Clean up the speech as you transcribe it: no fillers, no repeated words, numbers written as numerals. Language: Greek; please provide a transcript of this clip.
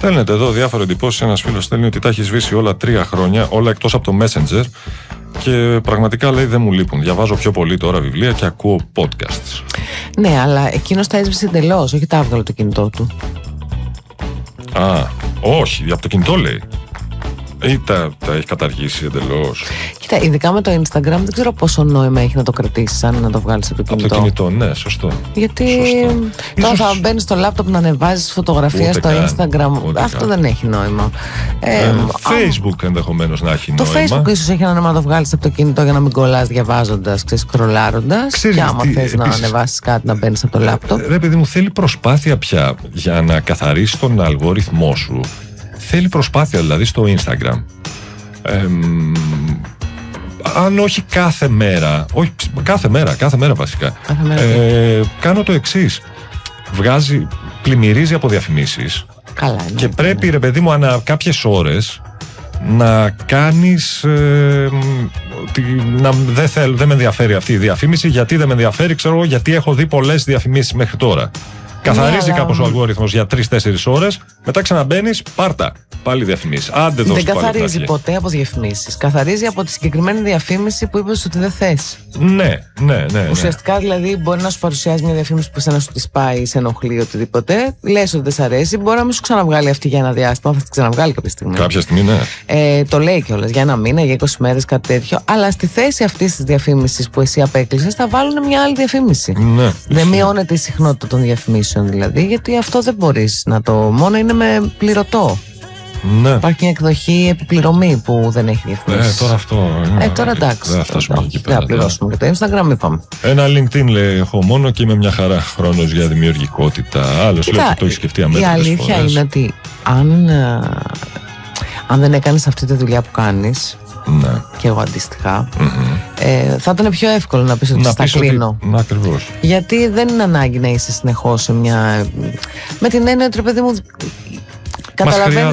Στέλνετε εδώ διάφορα εντυπώσεις. Ένας φίλος στέλνει ότι τα έχει σβήσει όλα 3 χρόνια, όλα εκτός από το Messenger. Και πραγματικά λέει δεν μου λείπουν. Διαβάζω πιο πολύ τώρα βιβλία και ακούω podcasts. Ναι, αλλά εκείνος τα έσβησε εντελώς, όχι τα έβγαλε το κινητό του. Α, όχι, από το κινητό λέει. Ή τα έχει καταργήσει εντελώς. Κοίτα, ειδικά με το Instagram δεν ξέρω πόσο νόημα έχει να το κρατήσεις αν να το βγάλεις από το κινητό. Από το κινητό, ναι, σωστό. Γιατί σωστό. τώρα θα μπαίνεις στο λάπτοπ να ανεβάζεις φωτογραφία στο Instagram. Αυτό δεν έχει νόημα. Facebook ενδεχομένως να έχει το νόημα. Facebook ίσως έχει ένα νόημα να το βγάλεις από το κινητό για να μην κολλάς διαβάζοντας, σκρολάροντας. Και άμα θες να ανεβάσεις κάτι να μπαίνεις από το λάπτοπ. Ρε παιδί μου, θέλει προσπάθεια πια για να καθαρίσεις τον αλγόριθμό σου. Θέλει προσπάθεια δηλαδή στο Instagram. Αν όχι κάθε μέρα, όχι κάθε μέρα βασικά. Κάνω το εξής. Πλημμυρίζει από διαφημίσεις. Καλά, ναι, και πρέπει ρε παιδί μου ανά κάποιες ώρες να κάνεις δεν με ενδιαφέρει αυτή η διαφήμιση. Γιατί δεν με ενδιαφέρει, ξέρω εγώ, γιατί έχω δει πολλές διαφημίσεις μέχρι τώρα. Καθαρίζει κάπως ο αλγόριθμος για 3-4 ώρες, μετά ξαναμπαίνεις, πάρτα. Πάλι διαφημίσεις. Άντε δώσου πάλι. Δεν καθαρίζει ποτέ από διαφημίσεις. Καθαρίζει από τη συγκεκριμένη διαφήμιση που είπες ότι δεν θες. Ναι. Ουσιαστικά δηλαδή μπορεί να σου παρουσιάζει μια διαφήμιση που να σου τη πάει, σε ενοχλεί οτιδήποτε. Λες ότι δεν σ' αρέσει, μπορεί να μην σου ξαναβγάλει αυτή για ένα διάστημα. Θα τη ξαναβγάλει κάποια στιγμή. Κάποια στιγμή, ναι. Το λέει κιόλας για ένα μήνα, για 20 μέρες, κάτι τέτοιο. Αλλά στη θέση αυτής της διαφήμισης που εσύ απέκλεισες θα βάλουν μια άλλη διαφήμιση. Ναι. Δεν μειώνεται η συχνότητα των διαφημίσεων δηλαδή, γιατί αυτό δεν μπορείς να το. Μόνο είναι με πληρωτό. Ναι. Υπάρχει μια εκδοχή επιπληρωμή που δεν έχει διαφημίσεις. Τώρα αυτό. Τώρα εντάξει. Δεν θα φτάσουμε εκεί πέρα. Δεν θα πληρώσουμε και το Instagram, είπαμε. Ένα LinkedIn λέει έχω μόνο και με μια χαρά χρόνος για δημιουργικότητα. Άλλος λέει ότι το έχει σκεφτεί αμέσως. Η αλήθεια είναι ότι αν δεν έκανες αυτή τη δουλειά που κάνεις, ναι. Και εγώ αντίστοιχα, θα ήταν πιο εύκολο να πεις ότι στα κλείνω. Ακριβώς. Γιατί δεν είναι ανάγκη να είσαι συνεχώς σε μια. Με την έννοια ότι, παιδί μου, καταλαβαίνεις